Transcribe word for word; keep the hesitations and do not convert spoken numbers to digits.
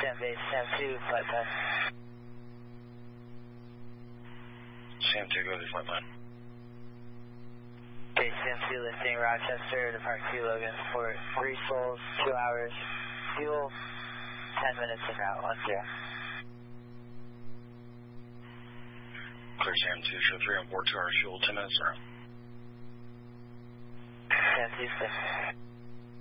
Sam base, Sam two, flight plan. Sam two, go to flight plan. Base Sam two, lifting Rochester to Park two, Logan for three souls, two hours, fuel, ten minutes en route, one zero. Clear Sam two, show three on board, two hours fuel, ten minutes en route. Sam two, six.